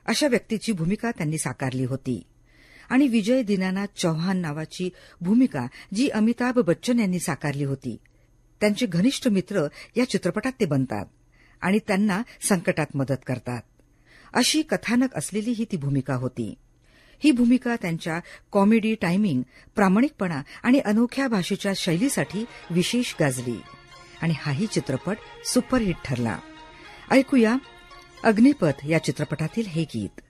अशा व्यक्तीची भूमिका त्यांनी साकारली होती. आणि विजय दीनानाथ चौहान नावाची भूमिका जी अमिताभ बच्चन यांनी साकारली होती. त्यांचे घनिष्ठ मित्र या चित्रपटात ते बनतात आणि त्यांना संकटात मदत करतात. अशी कथानक असलेली ही ती भूमिका होती. ही भूमिका त्यांच्या कॉमेडी टायमिंग, प्रामाणिकपणा आणि अनोख्या भाषेच्या शैलीसाठी विशेष गाजली आणि हाही चित्रपट सुपरहिट ठरला. ऐकूया अग्निपथ या चित्रपटातील हे गीत.